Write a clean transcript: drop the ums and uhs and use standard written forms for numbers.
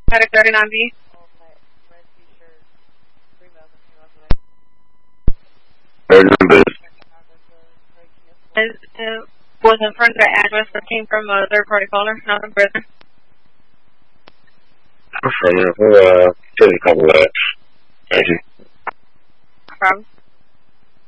Medic 39B. It was in front of the address that came from a third-party caller, not in prison. Affirmative. We'll take a couple of that. Thank you. No problem.